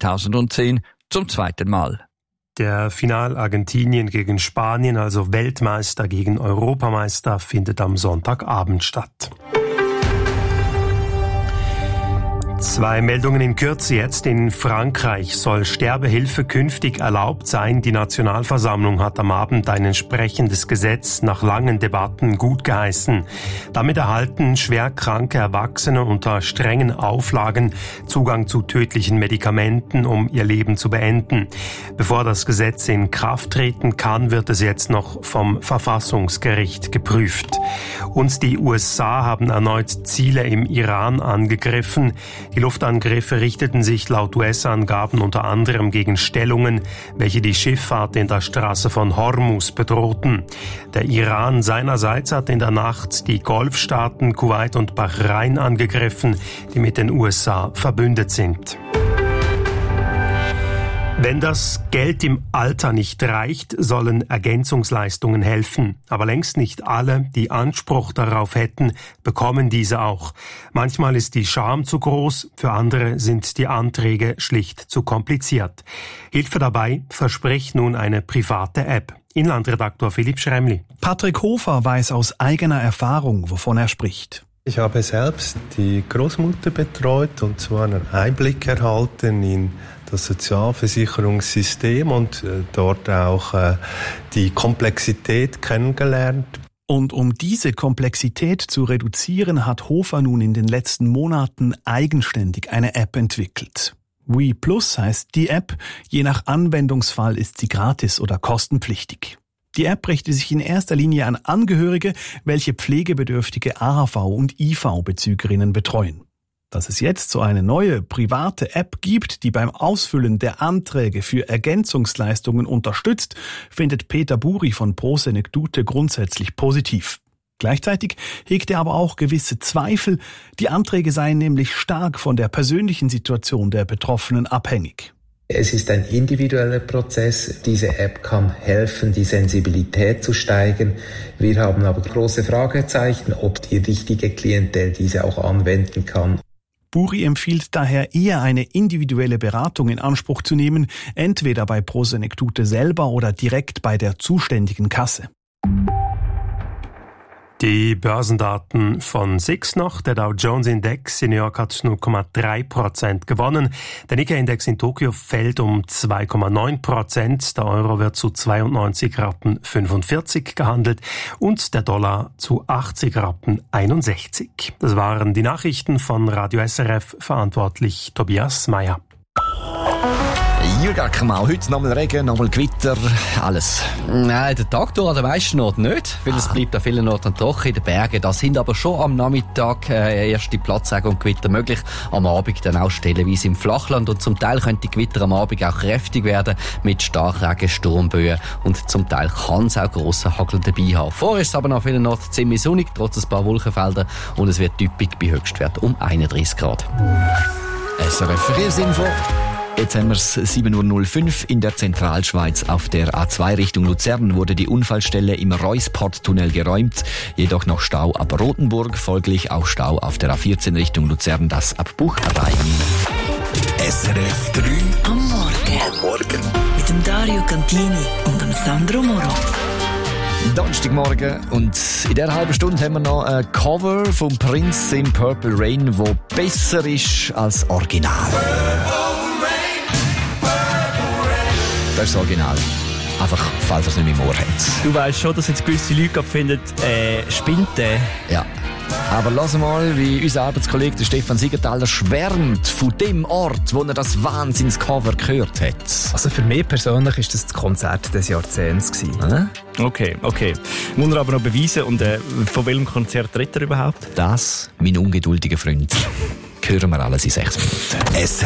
2010 zum zweiten Mal. Der Final Argentinien gegen Spanien, also Weltmeister gegen Europameister, findet am Sonntagabend statt. 2 Meldungen in Kürze jetzt. In Frankreich soll Sterbehilfe künftig erlaubt sein. Die Nationalversammlung hat am Abend ein entsprechendes Gesetz nach langen Debatten gutgeheißen. Damit erhalten schwerkranke Erwachsene unter strengen Auflagen Zugang zu tödlichen Medikamenten, um ihr Leben zu beenden. Bevor das Gesetz in Kraft treten kann, wird es jetzt noch vom Verfassungsgericht geprüft. Und die USA haben erneut Ziele im Iran angegriffen. Die Luftangriffe richteten sich laut US-Angaben unter anderem gegen Stellungen, welche die Schifffahrt in der Straße von Hormuz bedrohten. Der Iran seinerseits hat in der Nacht die Golfstaaten Kuwait und Bahrain angegriffen, die mit den USA verbündet sind. Wenn das Geld im Alter nicht reicht, sollen Ergänzungsleistungen helfen. Aber längst nicht alle, die Anspruch darauf hätten, bekommen diese auch. Manchmal ist die Scham zu groß, für andere sind die Anträge schlicht zu kompliziert. Hilfe dabei verspricht nun eine private App. Inlandredaktor Philipp Schremli. Patrick Hofer weiß aus eigener Erfahrung, wovon er spricht. Ich habe selbst die Großmutter betreut und zwar einen Einblick erhalten in das Sozialversicherungssystem und dort auch die Komplexität kennengelernt. Und um diese Komplexität zu reduzieren, hat Hofer nun in den letzten Monaten eigenständig eine App entwickelt. We Plus heißt die App, je nach Anwendungsfall ist sie gratis oder kostenpflichtig. Die App richtet sich in erster Linie an Angehörige, welche pflegebedürftige AHV- und IV-Bezügerinnen betreuen. Dass es jetzt so eine neue private App gibt, die beim Ausfüllen der Anträge für Ergänzungsleistungen unterstützt, findet Peter Buri von Pro Senectute grundsätzlich positiv. Gleichzeitig hegt er aber auch gewisse Zweifel. Die Anträge seien nämlich stark von der persönlichen Situation der Betroffenen abhängig. Es ist ein individueller Prozess. Diese App kann helfen, die Sensibilität zu steigern. Wir haben aber große Fragezeichen, ob die richtige Klientel diese auch anwenden kann. Buri empfiehlt daher eher eine individuelle Beratung in Anspruch zu nehmen, entweder bei Pro Senectute selber oder direkt bei der zuständigen Kasse. Die Börsendaten von SIX noch. Der Dow Jones Index in New York hat 0,3% gewonnen. Der Nikkei-Index in Tokio fällt um 2,9%. Der Euro wird zu 92,45 Rappen gehandelt und der Dollar zu 80,61 Rappen. Das waren die Nachrichten von Radio SRF, verantwortlich Tobias Meyer. Jürgen Ackermann, heute nochmal Regen, nochmal Gewitter, alles. Nein, den Tag durch an den meisten Orten nicht, weil es bleibt an vielen Orten trocken in den Bergen. Da sind aber schon am Nachmittag erste Platzregen und Gewitter möglich. Am Abend dann auch stellenweise im Flachland und zum Teil können die Gewitter am Abend auch kräftig werden mit Starkregen, Sturmböen und zum Teil kann es auch grossen Hagel dabei haben. Vorher ist es aber an vielen Orten ziemlich sonnig, trotz ein paar Wolkenfelder und es wird typisch bei Höchstwert um 31 Grad. SRF Verkehrsinfo. Jetzt haben wir es 7.05 Uhr in der Zentralschweiz. Auf der A2 Richtung Luzern wurde die Unfallstelle im Reusport-Tunnel geräumt. Jedoch noch Stau ab Rotenburg, folglich auch Stau auf der A14 Richtung Luzern, das ab Buchenrhein. SRF 3 am Morgen. Mit dem Dario Cantini und dem Sandro Moro. Donnerstagmorgen und in dieser halben Stunde haben wir noch ein Cover vom Prince in Purple Rain, das besser ist als Original. Das ist das Original. Einfach, falls er es nicht mehr im Ohr hat. Du weißt schon, dass jetzt gewisse Leute finden, spinnt der? Ja. Aber lass mal, wie unser Arbeitskollege der Stefan Siegenthaler schwärmt von dem Ort, wo er das Wahnsinnscover gehört hat. Also für mich persönlich ist das Konzert des Jahrzehnts gewesen. Okay. Muss er aber noch beweisen. Und von welchem Konzert redet er überhaupt? Das, mein ungeduldiger Freund, hören wir alles in 6 Minuten.